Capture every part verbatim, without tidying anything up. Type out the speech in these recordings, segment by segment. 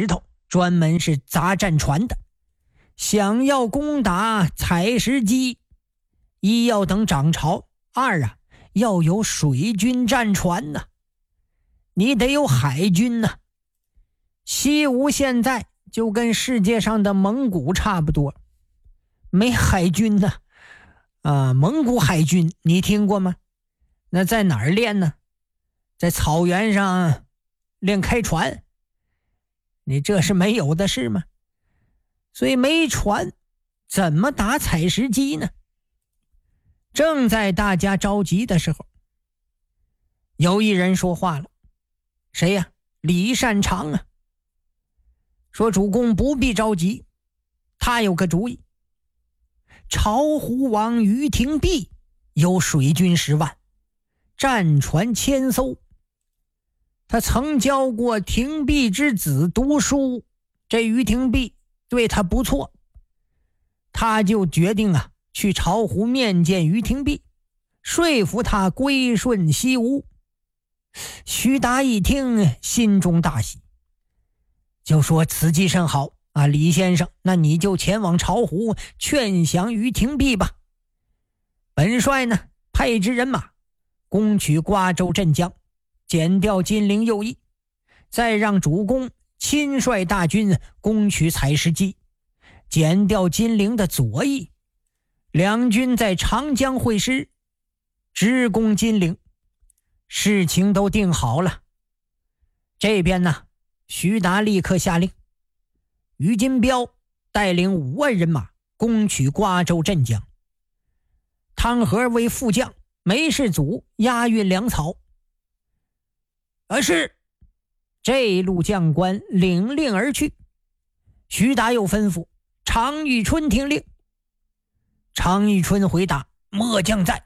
石头，专门是砸战船的。想要攻打采石矶，一要等涨潮，二啊要有水军战船呢、啊，你得有海军呢、啊。西吴现在就跟世界上的蒙古差不多，没海军呢。啊，蒙古海军你听过吗？那在哪儿练呢？在草原上练开船，你这是没有的事吗？所以没船怎么打采石矶呢？正在大家着急的时候，有一人说话了。谁呀？李善长啊。说主公不必着急，他有个主意。巢湖王于廷弼有水军十万，战船千艘。他曾教过廷弼之子读书，这于廷弼对他不错，他就决定啊去巢湖面见于廷弼，说服他归顺西吴。徐达一听，心中大喜，就说此计甚好啊，李先生，那你就前往巢湖劝降于廷弼吧。本帅呢派支人马攻取瓜州镇江，减掉金陵右翼，再让主公亲率大军攻取采石矶，减掉金陵的左翼，两军在长江会师，直攻金陵。事情都定好了。这边呢，徐达立刻下令，于金彪带领五万人马攻取瓜州镇江，汤和为副将，梅世祖押运粮草。而是这一路将官领令而去。徐达又吩咐常遇春听令。常遇春回答：末将在。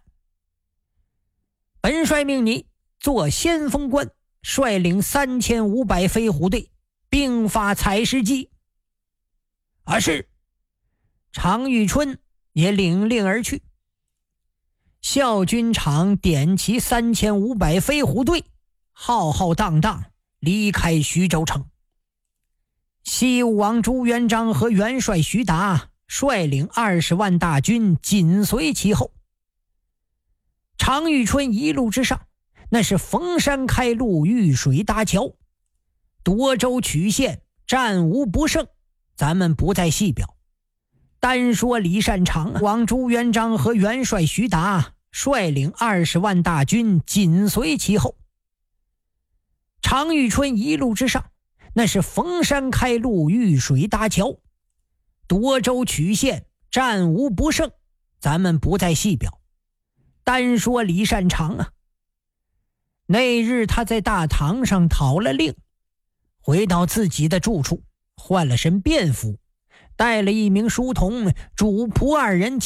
本帅命你做先锋官，率领三千五百飞虎队兵发采石矶。而是常遇春也领令而去。校军长点齐三千五百飞虎队，浩浩荡荡离开徐州城。西吴王朱元璋和元帅徐达率领二十万大军紧随其后。常遇春一路之上，那是逢山开路，遇水搭桥，夺州取县，战无不胜，咱们不再细表。单说李善长王朱元璋和元帅徐达率领二十万大军紧随其后。常遇春一路之上，那是逢山开路，遇水搭桥，夺州取县，战无不胜，咱们不再细表。单说李善长啊，那日他在大堂上讨了令，回到自己的住处，换了身便服，带了一名书童、主仆二人